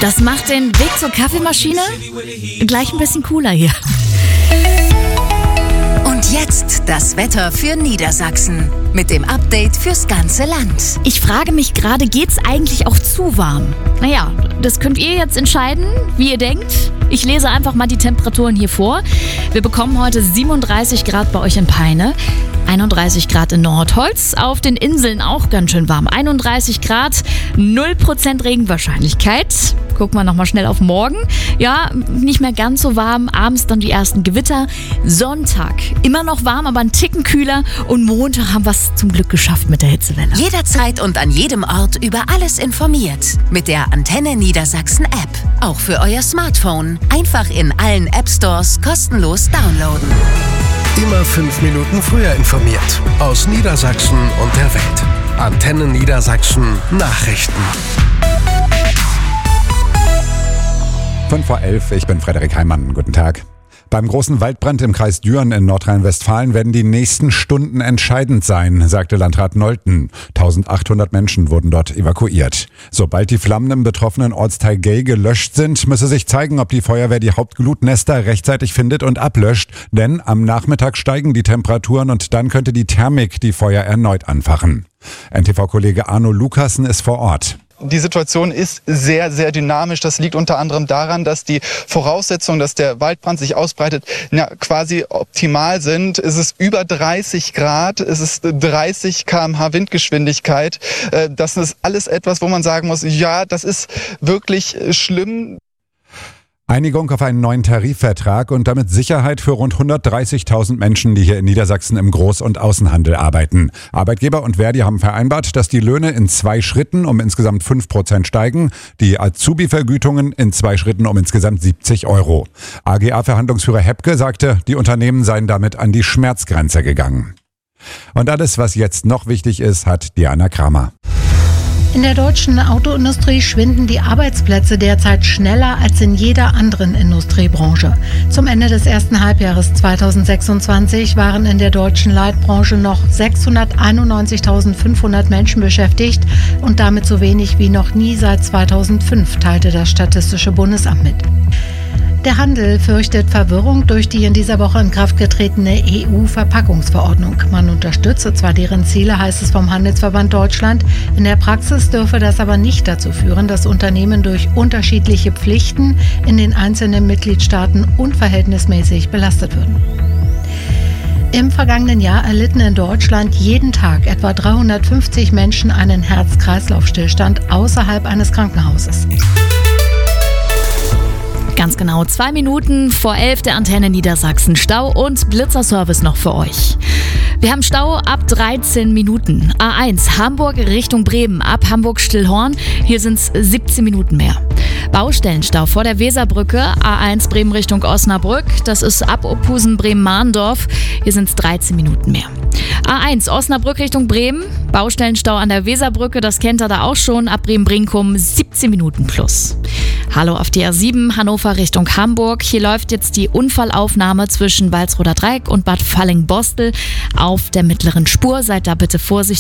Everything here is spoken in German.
Das macht den Weg zur Kaffeemaschine gleich ein bisschen cooler hier. Und jetzt das Wetter für Niedersachsen mit dem Update fürs ganze Land. Ich frage mich gerade, geht's eigentlich auch zu warm? Naja, das könnt ihr jetzt entscheiden, wie ihr denkt. Ich lese einfach mal die Temperaturen hier vor. Wir bekommen heute 37 Grad bei euch in Peine, 31 Grad in Nordholz, auf den Inseln auch ganz schön warm. 31 Grad, 0% Regenwahrscheinlichkeit. Gucken wir nochmal schnell auf morgen. Ja, nicht mehr ganz so warm, abends dann die ersten Gewitter. Sonntag, immer noch warm, aber ein Ticken kühler. Und Montag haben wir es zum Glück geschafft mit der Hitzewelle. Jederzeit und an jedem Ort über alles informiert. Mit der Antenne Niedersachsen App. Auch für euer Smartphone. Einfach in allen App Stores kostenlos downloaden. Immer 5 Minuten früher informiert. Aus Niedersachsen und der Welt. Antenne Niedersachsen Nachrichten. 5:11 ich bin Frederik Heimann. Guten Tag. Beim großen Waldbrand im Kreis Düren in Nordrhein-Westfalen werden die nächsten Stunden entscheidend sein, sagte Landrat Nolten. 1800 Menschen wurden dort evakuiert. Sobald die Flammen im betroffenen Ortsteil Gey gelöscht sind, müsse sich zeigen, ob die Feuerwehr die Hauptglutnester rechtzeitig findet und ablöscht. Denn am Nachmittag steigen die Temperaturen und dann könnte die Thermik die Feuer erneut anfachen. NTV-Kollege Arno Lukassen ist vor Ort. Die Situation ist sehr, sehr dynamisch. Das liegt unter anderem daran, dass die Voraussetzungen, dass der Waldbrand sich ausbreitet, quasi optimal sind. Es ist über 30 Grad, es ist 30 km/h Windgeschwindigkeit. Das ist alles etwas, wo man sagen muss, ja, das ist wirklich schlimm. Einigung auf einen neuen Tarifvertrag und damit Sicherheit für rund 130.000 Menschen, die hier in Niedersachsen im Groß- und Außenhandel arbeiten. Arbeitgeber und Verdi haben vereinbart, dass die Löhne in 2 Schritten um insgesamt 5% steigen, die Azubi-Vergütungen in 2 Schritten um insgesamt 70 €. AGA-Verhandlungsführer Hepke sagte, die Unternehmen seien damit an die Schmerzgrenze gegangen. Und alles, was jetzt noch wichtig ist, hat Diana Kramer. In der deutschen Autoindustrie schwinden die Arbeitsplätze derzeit schneller als in jeder anderen Industriebranche. Zum Ende des ersten Halbjahres 2026 waren in der deutschen Leitbranche noch 691.500 Menschen beschäftigt und damit so wenig wie noch nie seit 2005, teilte das Statistische Bundesamt mit. Der Handel fürchtet Verwirrung durch die in dieser Woche in Kraft getretene EU-Verpackungsverordnung. Man unterstütze zwar deren Ziele, heißt es vom Handelsverband Deutschland. In der Praxis dürfe das aber nicht dazu führen, dass Unternehmen durch unterschiedliche Pflichten in den einzelnen Mitgliedstaaten unverhältnismäßig belastet würden. Im vergangenen Jahr erlitten in Deutschland jeden Tag etwa 350 Menschen einen Herz-Kreislauf-Stillstand außerhalb eines Krankenhauses. Ganz genau 2 Minuten vor 11 der Antenne Niedersachsen. Stau und Blitzerservice noch für euch. Wir haben Stau ab 13 Minuten. A1 Hamburg Richtung Bremen ab Hamburg-Stillhorn. Hier sind es 17 Minuten mehr. Baustellenstau vor der Weserbrücke. A1 Bremen Richtung Osnabrück. Das ist ab Opusen Bremen-Mahndorf. Hier sind es 13 Minuten mehr. A1 Osnabrück Richtung Bremen. Baustellenstau an der Weserbrücke. Das kennt ihr da auch schon. Ab Bremen-Brinkum 17 Minuten plus. Hallo auf die R7 Hannover Richtung Hamburg. Hier läuft jetzt die Unfallaufnahme zwischen Walsroder Dreieck und Bad Falling-Bostel auf der mittleren Spur. Seid da bitte vorsichtig.